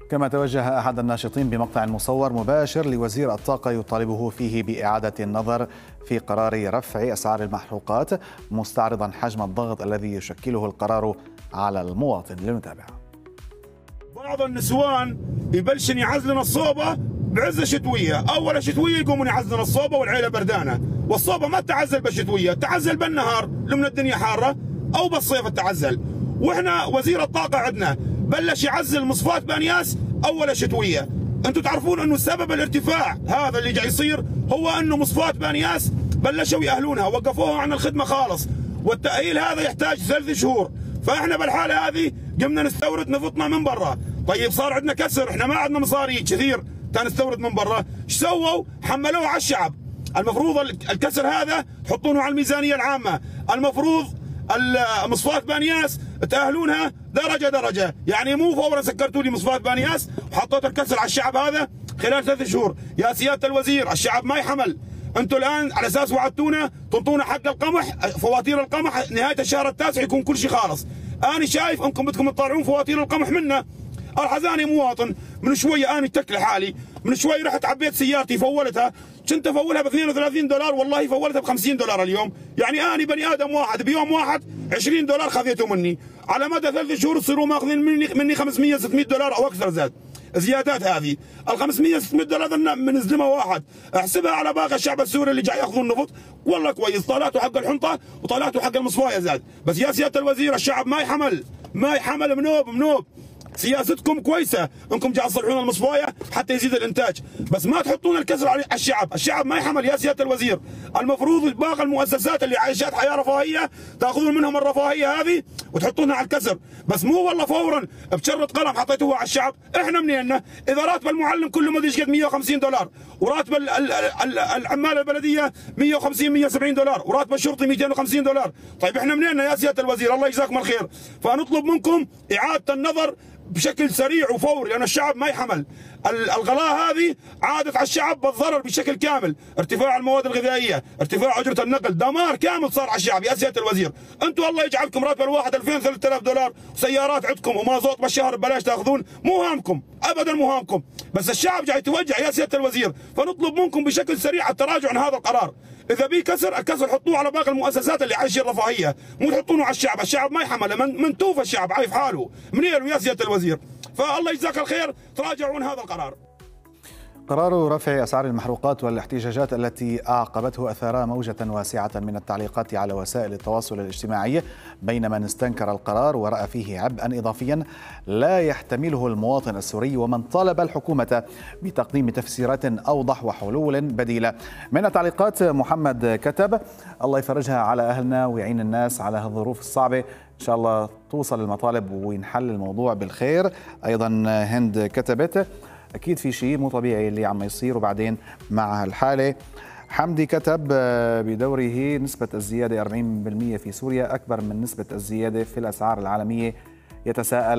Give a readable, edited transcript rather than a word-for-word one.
كما توجه أحد الناشطين بمقطع مصور مباشر لوزير الطاقة يطالبه فيه بإعادة النظر في قرار رفع أسعار المحروقات، مستعرضا حجم الضغط الذي يشكله القرار على المواطن. لنتابع. بعض النسوان يبلشن يعزلن الصوبة بعز الشتوية، أول شتوية يقومون يعزلن الصوبة والعيلة بردانة، والصوبة ما تعزل بالشتوية، تعزل بالنهار لمن الدنيا حارة أو بالصيف تعزل. وإحنا وزير الطاقة عندنا بلش يعزل مصفاة بانياس أول شتوية. أنتم تعرفون أنه سبب الارتفاع هذا اللي جاي يصير هو أنه مصفاة بانياس بلشوا يأهلونها، وقفوها عن الخدمة خالص، والتأهيل هذا يحتاج 3 شهور. فإحنا بالحالة هذه قمنا نستورد نفطنا من برا. طيب صار عندنا كسر، إحنا ما عندنا مصاري كثير تنستورد من برا، ايش سووا؟ حملوه على الشعب. المفروض الكسر هذا تحطونه على الميزانية العامة، المفروض مصفاة بانياس تأهلونها درجة درجة، يعني مو فورا سكرتوا لي مصفاة بانياس وحطيت الكسر على الشعب هذا خلال 3 شهور. يا سيادة الوزير الشعب ما يحمل، انتم الان على اساس وعدتونا تنطونا حق القمح، فواتير القمح نهاية الشهر التاسع يكون كل شيء خالص. انا شايف انكم بدكم تطلعون فواتير القمح منا. الحزاني مواطن من شويه انا اتك لحالي، من شوي رحت عبيت سيارتي فولتها، كنت افولها ب 32 دولار، والله فولتها ب 50 دولار اليوم، يعني انا بني ادم واحد بيوم واحد 20 دولار خذيته مني، على مدى 3 شهور تصيروا ماخذين مني 500 600 دولار او اكثر زاد. زيادات هذه ال 500 600 دولار من زلمه واحد، احسبها على باقي الشعب السوري اللي جاي ياخذون نفط، والله كويس طالعتوا حق الحنطه وطالعتوا حق المصفايه زاد. بس يا سياده الوزير الشعب ما يحمل منوب. سياستكم كويسه انكم جاي تصلحون المصفايه حتى يزيد الانتاج، بس ما تحطون الكسر على الشعب ما يحمل. يا سياده الوزير المفروض باقي المؤسسات اللي عايشات حياه رفاهيه تاخذون منهم الرفاهيه هذه وتحطونها على الكسر، بس مو والله فورا بشرة قلم حطيتوها على الشعب. احنا منينا اذا راتب المعلم كل ما قد 150 دولار، وراتب العماله البلديه 150 170 دولار، وراتب الشرطي 250 دولار، طيب احنا منينا يا سياده الوزير؟ الله يجزاكم الخير. فنطلب منكم اعاده النظر بشكل سريع وفوري، لأن الشعب ما يحمل. الغلاء هذه عادت على الشعب بالضرر بشكل كامل، ارتفاع المواد الغذائية، ارتفاع أجرة النقل، دمار كامل صار على الشعب. يا سيادة الوزير انتم الله يجعلكم راتب الواحد 2000 3000 دولار، سيارات عندكم ومازوت بالشهر ببلاش تاخذون، مو هامكم ابدا، مو هامكم، بس الشعب جاي يتوجع يا سيادة الوزير. فنطلب منكم بشكل سريع التراجع عن هذا القرار. اذا بيه كسر الكسر حطوه على باقي المؤسسات اللي عايشين رفاهيه، مو تحطونه على الشعب ما يحمل، من توفى الشعب عايف حاله منين يا سياده الوزير. فالله يجزاك الخير، تراجعوا عن هذا القرار. قرار رفع أسعار المحروقات والاحتجاجات التي أعقبته أثار موجة واسعة من التعليقات على وسائل التواصل الاجتماعي، بين من استنكر القرار ورأى فيه عبئا إضافيا لا يحتمله المواطن السوري، ومن طالب الحكومة بتقديم تفسيرات أوضح وحلول بديلة. من التعليقات محمد كتب: الله يفرجها على أهلنا ويعين الناس على هالظروف الصعبة، إن شاء الله توصل المطالب وينحل الموضوع بالخير. أيضا هند كتبت: أكيد في شيء مو طبيعي اللي عم يصير وبعدين مع هالحالة. حمدي كتب بدوره: نسبة الزيادة 40% في سوريا أكبر من نسبة الزيادة في الأسعار العالمية. يتساءل